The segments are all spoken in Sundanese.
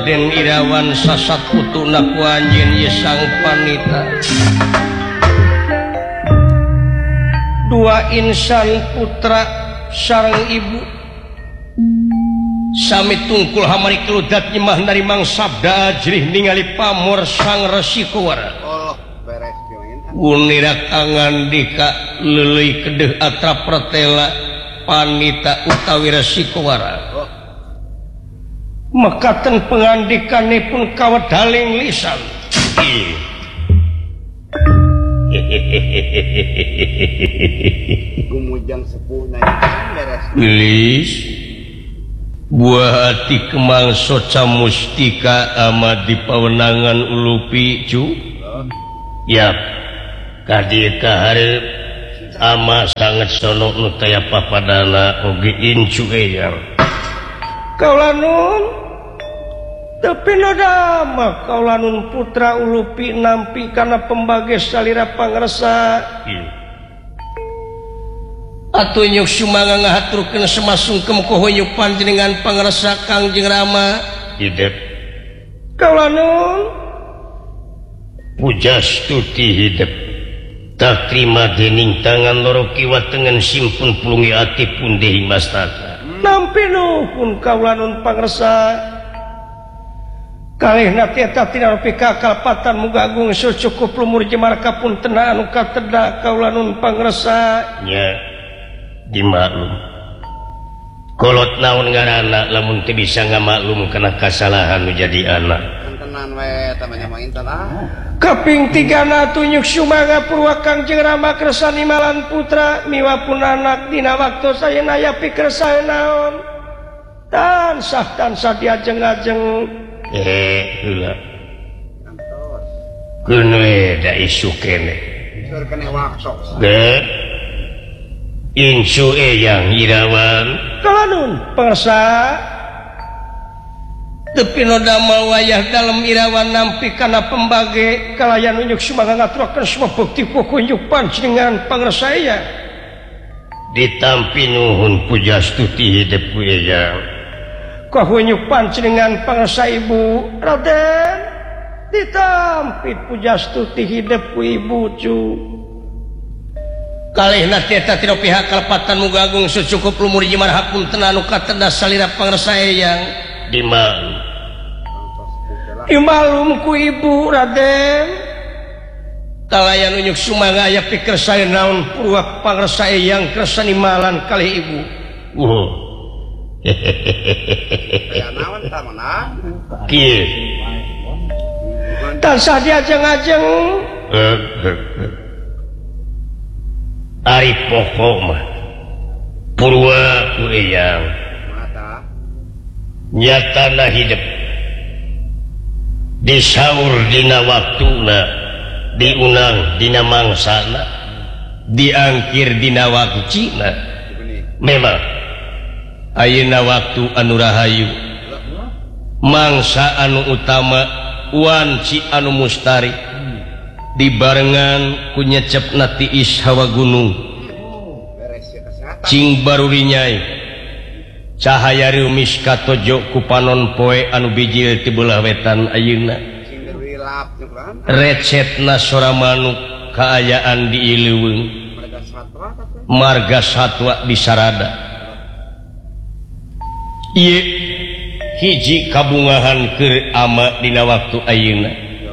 Raden Irawan sasat putuna ku anjeun ye sang panita. Dua insan putra sareng ibu sami tungkul hamari keludat nyemah narimang sabda ajrih ningali pamor sang Resi Kowara. Unirak angandika leuleui kedeh atra pratela panita utawi Resi Kowara. Mekaten pangandikanipun kawadaling lisan. Gumujang sepuh nanya beres. Wilis buah hati kemang soca mustika ama di pawenangan ulupi cu. Yap kadi kaharep ama sangat sono nu taya papadana oge incu eyang. Kaulanun tapi nodama kaulanun putra ulupi nampi kana pembage salira pangresa. Atuh nyuk sumanga ngahaturkeun semasungkem kohoyuk panjenengan pangresa Kangjeng Rama. Hidup kaulanun pujastuti hidup tak terima dening tangan loro kiwa tengen simpun pulungi ati pun dehi mastaka. Nampi nuhun kaulanun pangresa kalih natieta tina rupi kakalpatan muga agung sucukup lumur jemar kapun tena anu kateda kaulanun pangresa. Nya dimaklum kolot naon ngaranna lamun teu bisa ngamaklum kana kasalahan nu jadi anak. Tenan we tamanya mah inten Kaping 3 tunyuk sumanga purwa Kangjeng Rama kersa nimalan putra miwapun anak dina waktu sayeuna yapi kersa naon tansah diajeng-ajeng. Heula keun we da isu kene sur kene waksok insu eyang Irawan kaulanun pangresa tepi nodama wayah dalam Irawan nampi kana pembage kalayan unyuk sumangga ngaturakeun semua bukti kukunyuk panjenengan pangresa ya ditampi nuhun pujastuti hidup eyang kahunyuk panjenengan pangresa ibu Raden ditampi pujastuti hidup ibu cu kalih natieta tina pihak kalepatan muga agung sucukup lumur jemar hapun tenanu kateda salira pangresa eyang dimalum ku ibu Raden kalayan unyuk sumangga aya pikir saya naon purwa pangresa eyang kersa nimalan kalih ibu. ya naon ta mana Kieu tansah diajeng-ajeng ari pokok mah purwa ku eyang mata nyatana hidup disaur dina waktuna diunang dina mangsana diangkir dina waktuna. Memang ayeuna waktu anu rahayu mangsa anu utama wanci anu mustari dibarengan ku nyecepna tiis hawa gunung cing baruri nyai cahaya reumis katojo ku panon poe anu bijil ti beulah wetan ayeuna recetna sora manuk kaayaan di Iliweung marga satwa di Sarada. Ieu hiji kabungahan keur ama dina waktu ayeuna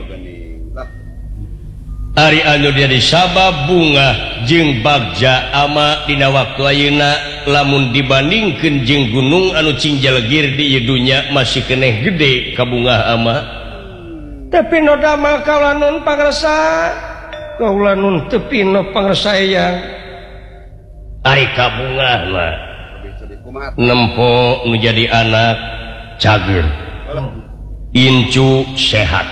ari anu jadi sabab bunga jeung bagja ama dina waktu ayeuna lamun dibandingkeun jeung gunung anu cingjalgir di ieu dunya masih keneh gede kabunga ama. Tapi no dama kaulanun pangresa kaulanun tepi no pangresa eyang ari kabunga mah nempo nu jadi anak cager incu sehat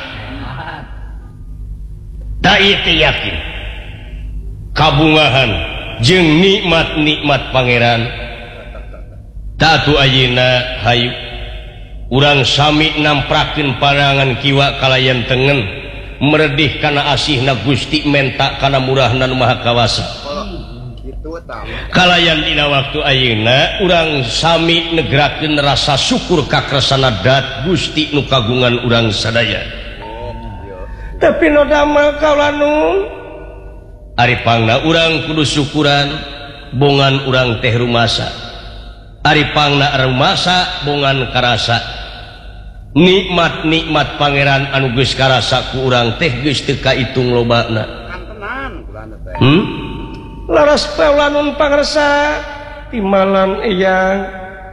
tak itu yakin kabungahan jeung nikmat-nikmat pangeran tatu ayeuna hayu urang sami namprakeun panangan kiwa kalayan tengen meredih kana asihna Gusti menta kana murahna nu maha kawasa Itu kalayan dina waktu ayeuna urang sami negerakeun rasa syukur ka kersana dat Gusti nu kagungan urang sadaya. Tapi no damel kaulanun ari pangna urang kudu syukuran bongan urang teh rumasa. Ari pangna rumasa bongan karasa. Nikmat-nikmat pangeran anu geus karasa ku urang teh geus teu kaitung lobana. Kantenan kulana teh. Laras paulanun pangresa timalan eyang.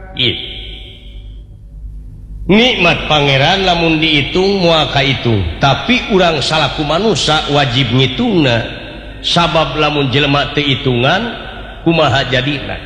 Nikmat pangeran lamun diitung moal kaitung, tapi urang salaku manusia wajib ngitungna. Sabab lamun jelema teu itungan kumaha jadina.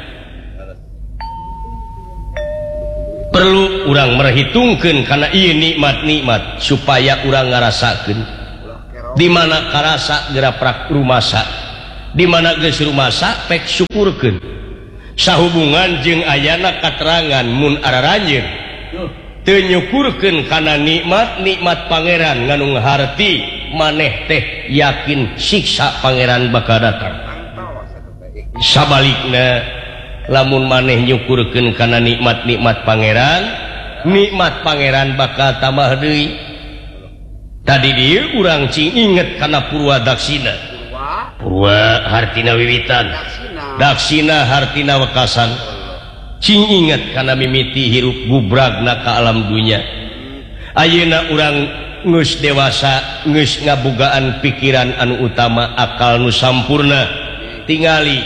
Perlu urang merhitungkeun kana ieu nikmat-nikmat supaya urang ngarasakeun di mana karasa geraprak rumasa. Di mana geus rumasa pek syukurkeun sahubungan jeung ayana katerangan mun araranjeun teu nyukurkeun kana nikmat pangeran nganu ngaharti maneh teh yakin siksa pangeran bakal datang. Sabalikna lamun maneh nyukurkeun kana nikmat pangeran bakal tambah deui. Tadi dieu urang cing inget kana Purwadaksina. Purwa hartina wiwitan, daksina hartina wekasan. Cing inget kana mimiti hirup gubragna ka alam dunya. Ayeuna urang geus dewasa, geus ngabogaan pikiran anu utama, akal nu sampurna. Tingali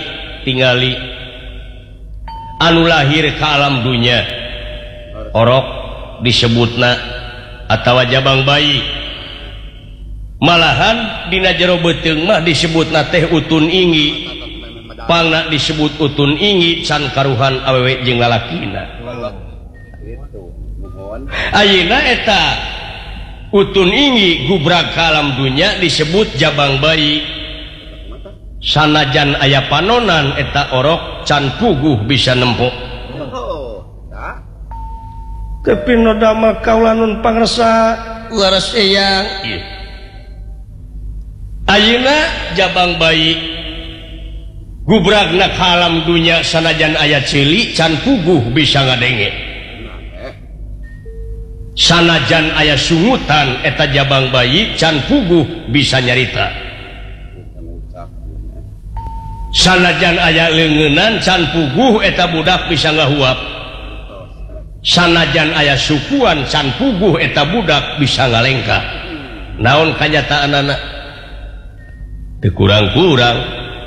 anu lahir ka alam dunya. Orok disebutna atawa jabang bayi. Malahan dina jero beuteung mah disebutna teh utun inggi. Pangna disebut utun inggi can karuhan awewe jeung lalakina. Ayeuna eta utun inggi gubrag ka alam dunya disebut jabang bayi. Sanajan aya panonan eta orok can puguh bisa nempok. Tapi no dama kaulanun pangresa laras eyang. Ayeuna jabang bayi gubragna ka alam dunya sanajan aya ceuli can puguh bisa ngadenge. Sanajan aya sungutan eta jabang bayi can puguh bisa nyarita. Sanajan aya leungeunnan can puguh eta budak bisa ngahuap. Sanajan aya sukuan can puguh eta budak bisa ngalengka. Naon kanyataanana? Teu kurang-kurang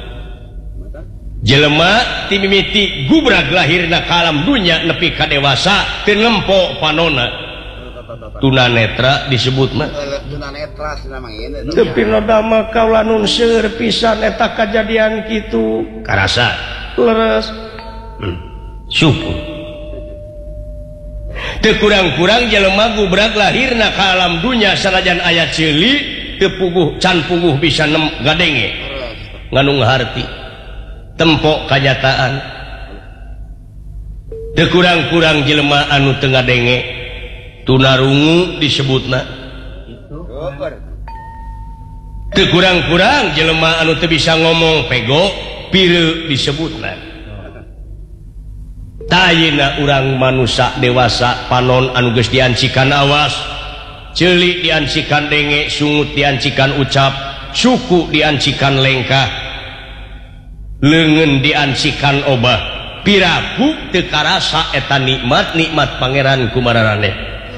jelema ti mimiti gubrag lahirna ka alam dunya nepi ka dewasa teu nempo panonna. Tunanetra disebutna. Tunanetra cenah mah ieu. Tapi no dama kaulanun seueur pisan eta kajadian kitu. Karasa leres. Syukur. Teu kurang-kurang jelema gubrag lahirna ka alam dunya sanajan aya ceuli teu puguh can puguh bisa gadenge nganu ngaharti tempo kanyataan. Teu kurang-kurang jelema anu teu ngadenge tunarungu disebutna. Teu kurang-kurang jelema anu teu bisa ngomong pego pireu disebutna. Tayina urang manusia dewasa panon anu geus diancikan awas, ceuli diancikan denge, sungut diancikan ucap, suku diancikan lengkah, leungeun diancikan obah, piraku teu karasa eta nikmat pangeran kumaraneh.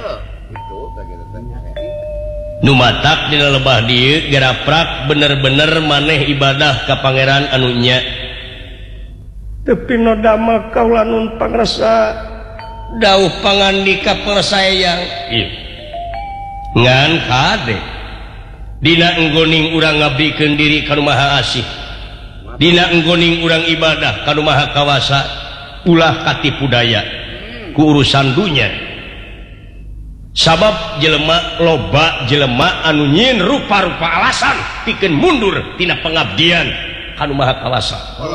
Nu matak dina lebah dieu garaprak bener-bener maneh ibadah ka pangeran anu nya. Tapi no dama kaulanun pangresa dauh pangandika pangrasayang ngan kade dina enggoning urang ngabdikeun diri ka Maha Asih, dina enggoning urang ibadah ka Maha Kawasa, ulah katipu daya ku urusan dunya. Sabab jelema loba jelema anu nyieun rupa-rupa alasan pikeun mundur tina pangabdian ka Maha Kawasa.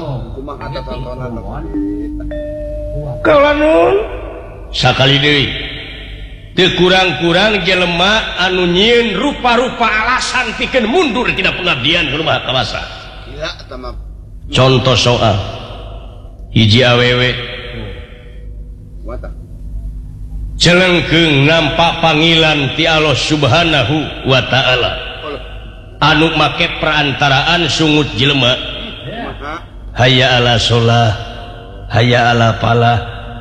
Kaulanun sakali deui teu kurang-kurang jelema anu nyieun rupa-rupa alasan pikeun mundur tina pangabdian ka Maha Kawasa. Gila eta mah contoh soal hiji awewe Kumaha? celengkeung nampak panggilan ti Allah Subhanahu wa ta'ala anu make perantaraan sungut jelema Kumaha? hayya ala sholah hayya ala falah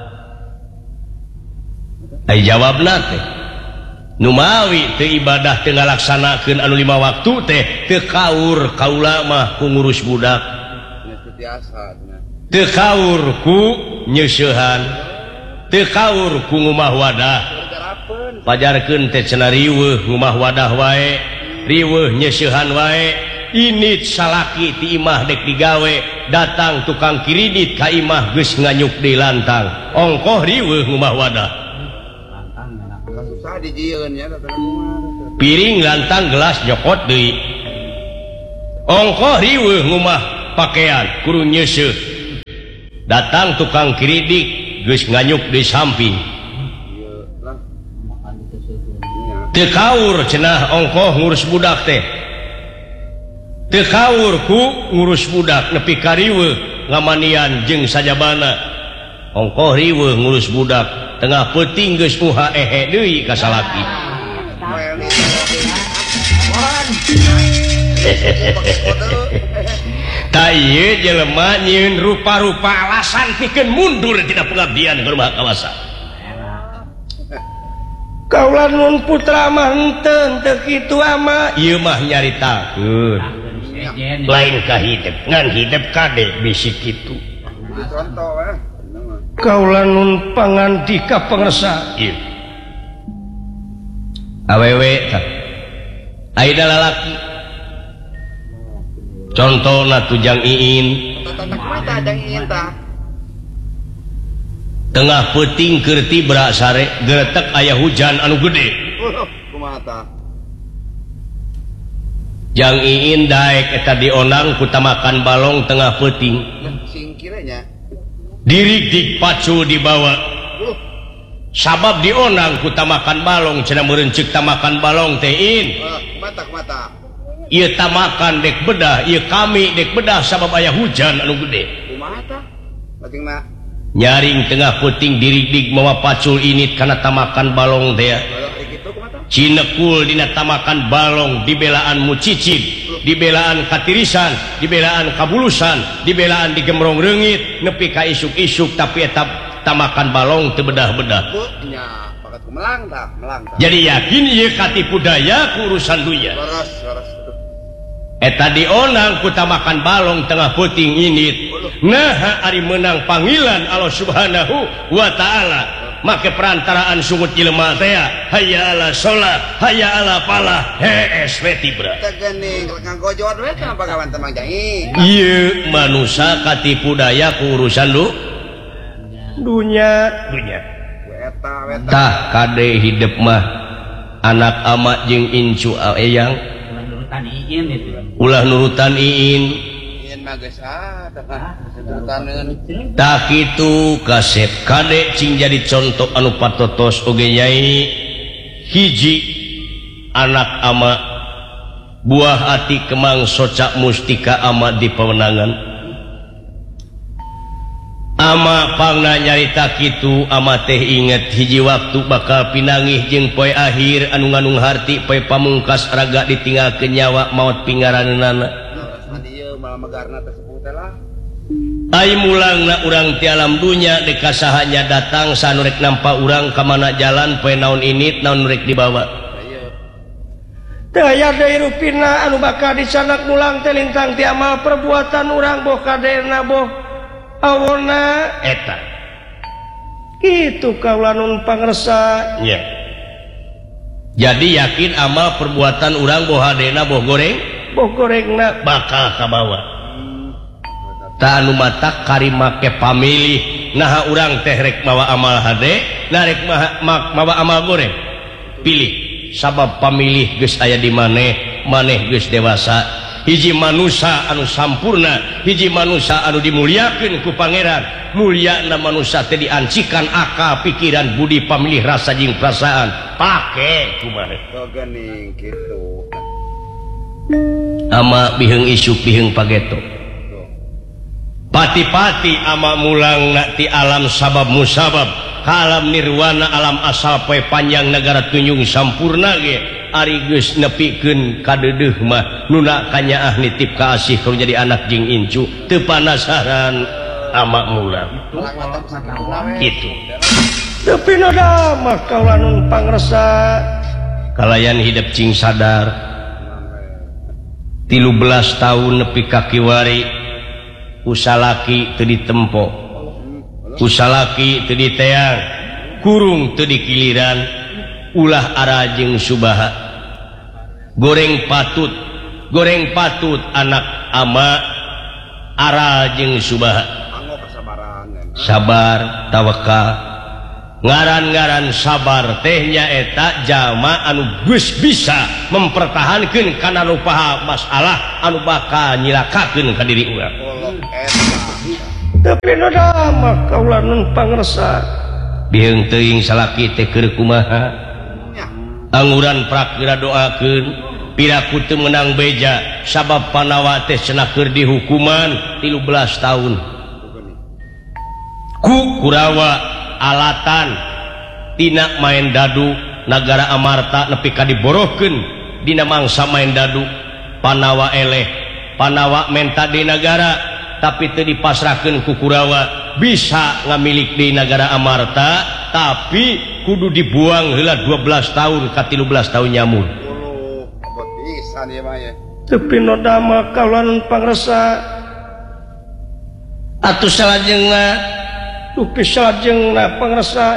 ai jawabna teh nu mawi teu ibadah teu ngalaksanakeun anu 5 waktu teh teu kaur kaula mah ku ngurus budak Biasa. teu kaur ku nyeusehan teu kaur ku ngumah wadah pajarkeun teh cenah riweuh ngumah wadah wae riweuh nyeusehan wae init salaki ti imah dek digawe datang tukang kiridit ka imah geus nganyuk di lantang ongkoh riweuh ngumah wadah Susah dijieun ya piring lantang gelas nyokot deui ongkoh riweuh ngumah pakaian kudu nyeuseut datang tukang kiridik geus nganyuk di samping teu kaur cenah ongkoh ngurus budak teh teu kaur ku ngurus budak nepi ka riweuh ngamanian jeung sajabana ongkoh riweuh ngurus budak tengah peuting geus uha ehe deui ka salaki ta ieu jelema nyieun rupa-rupa alasan pikeun mundur tina pengabdian ka rumah kawasa kaula nun putra mah henteu teu kitu ama ieu mah nyaritakeun lain ka hidup ngan hidup kade bisi kitu contoh kaula nun pangandika pangresa ieu awewe tah ayeuna lalaki contohna tujang iin tengah peuting keur tibra sare geretek aya hujan anu gede kumaha? jang iin daek eta dionang ku tamakan balong tengah peuting Singkirnya dirig pacu dibawa sabab dionang ku tamakan balong cenah meureun ceuk tamakan balong teh in Kumaha? ieu tamakan dek bedah ieu kami dek bedah sabab aya hujan anu gede Kumaha tah? Pentingna nyaring tengah peuting dirig mawa pacul init kana tamakan balong teh cinekul dina tamakan balong dibelaan mucicit dibelaan katirisan dibelaan kabulusan dibelaan digemrong reungit nepi ka isuk-isuk tapi eta tamakan balong teu bedah-bedah nya pakat melang tah jadi yakin ieu katipu daya ku urusan dunya Laras eta dionang ku tamakan balong tengah peuting init nah ari meunang panggilan Allah Subhanahu wa ta'ala make perantaraan sungut jelema teh hayya ala sholat hayya ala falah hees we tibra teh geuning nganggo jawab we teh pagawan teh mang jai ieu manusia katipu daya ku urusan dunya eta tah kade hidup mah anak ama jeung incu eyang ulah nurutan iin mah geus tutaneun tak kitu kasep kade cing jadi contoh anu patotos oge nyai hiji anak ama buah hati kemang soca mustika ama di pewenangan ama pangna nyarita kitu ama teh inget hiji waktu bakal pinangih jeung poe akhir anu nganung harti poe pamungkas raga ditinggalkeun nyawa maot pingaranana megarna tersebut lah ai mulangna urang ti alam dunya dek kasahanya datang sanurek nampa urang ka mana jalan poe naon init naon rek dibawa teu aya deui rupina anu bakal disanak mulang teh lintang ti amal perbuatan urang boh kadena boh awona eta kitu kaula nun pangresa nya jadi yakin amal perbuatan urang boh hadena boh gorengna bakal kabawa ta anu mata kari make pamilih naha urang teh rek mawa amal hade narek mawa amal goreng pilih sabab pamilih geus aya di maneh geus dewasa hiji manusia anu sampurna hiji manusia anu dimuliakeun ku pangeran mulyana manusia teh diancikan akal pikiran budi pamilih rasa jeung perasaan pake kumaha geuning kitu ama biheung isuk biheung pageto pati-pati ama mulang ti alam sabab musabab alam nirwana alam asal poe panjang negara tunjung sampurna ge ari geus nepikeun kadeudeung mah nuna kanyaah nitip ka asih kalau jadi anak jeung incu teu panasaran ama mulang kitu tapi nada mah kaulanun pangresa kalayan hidup cing sadar 13 tahun nepi ka kiwari usalaki teu ditempo usalaki teu diteang kurung teu dikiliran ulah ara jeung subaha goreng patut anak ama ara jeung subaha sabar tawakal ngaran-ngaran sabar tehnya eta jalma anu geus bisa mempertahankeun kana nu paha masalah anu bakal nyilakakeun ka diri urang tapi nada mah kaulanun pangresa biheung teuing salaki teh keur kumaha anguran prakira doakeun piraku teu menang beja sabab panawa teh cenah keur dihukuman 13 tahun ku Kurawa alatan tina main dadu nagara Amarta nepi ka diborohkeun dina mangsa main dadu panawa eleh panawa menta di negara tapi teu dipasrahkeun ku Kurawa bisa ngamilik di negara Amarta tapi kudu dibuang heula 12 tahun ka 13 tahun nyamun pisan ieu mah ya tapi noda mah kaulan pangresa atuh salajengna dupi salajengna pangresa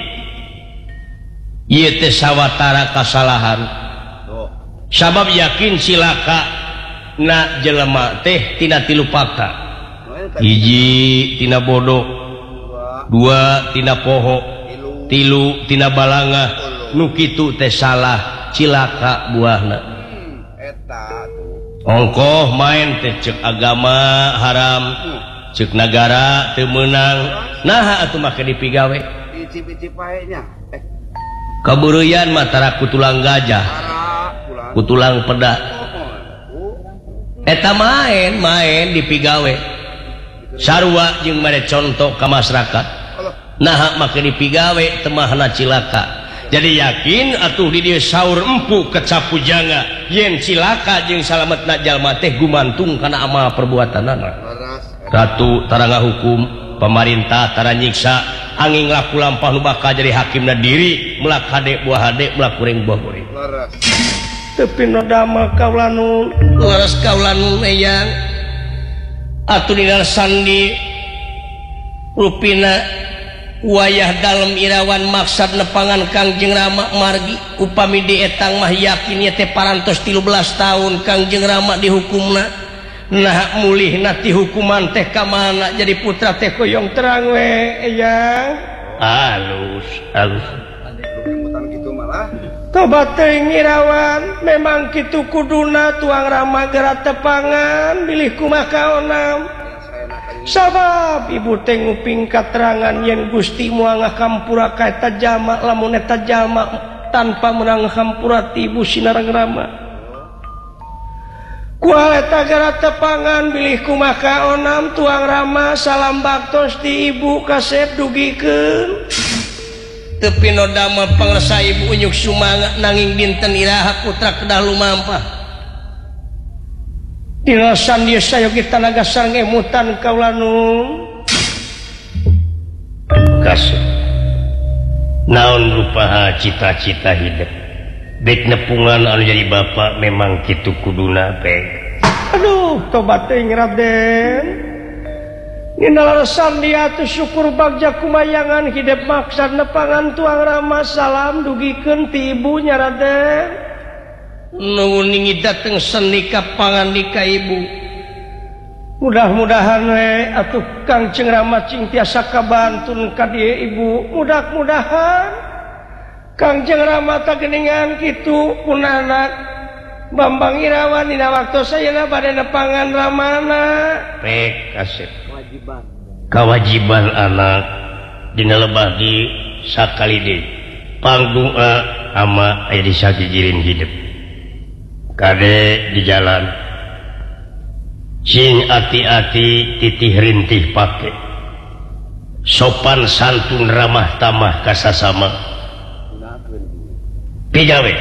ieu teh sawatara kasalahan sabab yakin silaka na jelema teh tina 3 paka 1 tina bodoh 2 tina poho 3 tina balangah nu kitu teh salah cilaka buahna eta ongkoh main teh ceuk agama haram ceuk negara teu meunang naha atuh make dipigawe icip-icip wae nya kabeureuyan mah tara ku tulang gajah ku tulang pedak eta main dipigawe sarua jeung mere contoh ka masyarakat naha make dipigawe teu mahna cilaka jadi yakin atuh di dieu saur empu kecapu janga yen cilaka jeung salametna jalma teh gumantung kana amal perbuatanana ratu tara ngahukum pemerintah tara nyiksa angin laku lampah nu bakal jadi hakimna diri melak hade buah hade melak goreng buah goreng tapi noda mah kaulanun laras kaulanun eyang atuh dina sandi rupina wayah dalem irawan maksad nepangan Kangjeng Rama margi upami di etang mah yakin ieu teh parantos 13 tahun Kangjeng Rama dihukumna nah mulih nati hukuman teh ka mana jadi putra teh koyong terang we eyang halus rebutan gitu malah tobat teuing ngirawan memang kitu kuduna tuang Rama geura tepangan bilih kumaha kaonam sabab ibu teh nguping katerangan yen Gusti moal ngahampura ka eta jalma lamun eta jalma tanpa meunang ngahampura ti ibu Sinareng Rama kual eta geura tepangan bilih kumaha onam tuang Rama salam baktos ti ibu kasep dugikeun teu pinoda mah pangresa ibu unyuk sumanga nanging dinten iraha putra kedah lumampah dina sandieu sayogi tanaga sangemutan kaulanu kasep naon rupaha cita-cita hidup dek nepungan anu jadi bapak memang kitu kuduna peng aduh tobat teuing Raden dina lalasan dia atuh syukur bagja kumayangan hidup maksad nepangan tuang Rama salam dugikeun ti ibunya Raden nu ningi dateng seni kapangan di ka ibu mudah-mudahan we atuh Kangjeng Rama cing tiasa kabantun ka dieu ibu mudah-mudahan Kangjeng Rama tageningan kitu punana Bambang Irawan dina waktu sayeuna bade nepangan Ramana pek kasep kewajiban anak dina lebah di sakali deui pangdoa ama aya di sagijirin hidup kade di jalan sing hati-hati titih rintih pake sopan santun ramah tamah kasasama pijawe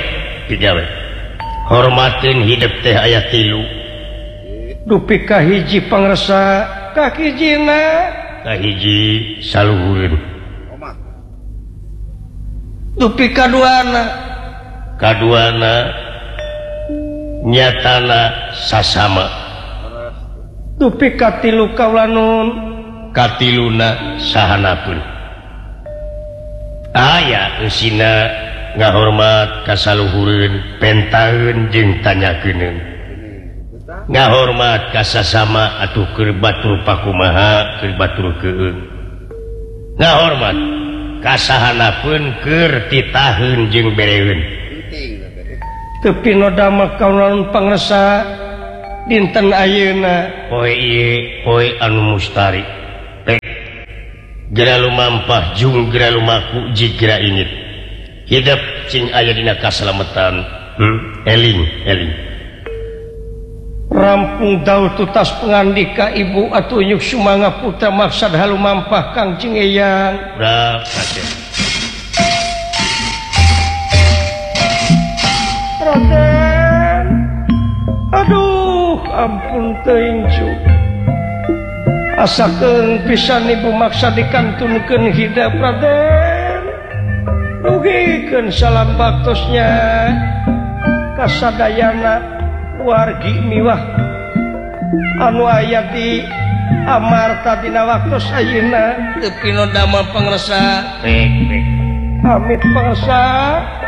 hormatin hidup teh aya 3 dupi kahiji pangresa kahijina kahiji saluhureun dupi kaduana nyatana sasama dupi katilu kaulanun katiluna sahanapeun aya eusina ngahormat ka saluhureun pentaeun jeung tanyakeun ngahormat ka sasama atuh keur batur pakumaha keur batur keung ngahormat ka sahanapeun keur titaheun jeung bereun tepi no damel kaulanun pangresa dinten ayeuna poe ieu poe anu mustari geura lumampah jung geura lumaku jigra ingit hidup cing aya dina kasalametan eling rampung daul tutas pangandika ibu atuh nyuk sumangga putra maksad halumampah Kang Cing Eyang Raden aduh ampun teuing cu asakeun pisan ibu maksad dikantunkeun hidup Raden rugikeun salam baktosnya kasadayana wargi miwah anu aya di amarta dina waktos ayeuna teu pino damel pangresa amit pangresa